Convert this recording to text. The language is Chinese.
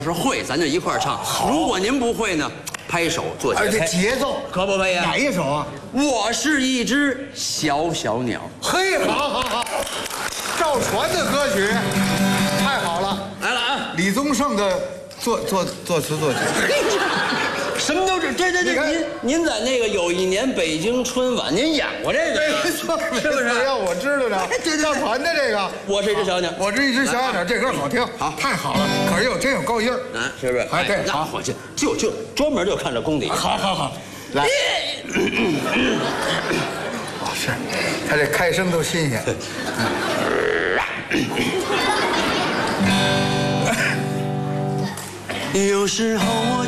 是会，咱就一块儿唱。如果您不会呢，拍手做节而且拍， 节奏可不可以啊？ 哪一首啊？ 我是一只小小鸟。 嘿，好，赵传的歌曲，太好了。 来了啊！ 李宗盛的作词作曲。 什么都是，对，您在那个有一年北京春晚，您演过这个， 没错， 是不是？ 我知道的，赵传的这个， 我是一只小鸟， 我是一只小鸟，这歌好听， 好， 太好了，可是真有高音儿， 是不是？ 哎，对， 那伙计就专门就看这功底。 好，来，哦，是，他这开声都新鲜。 有时候我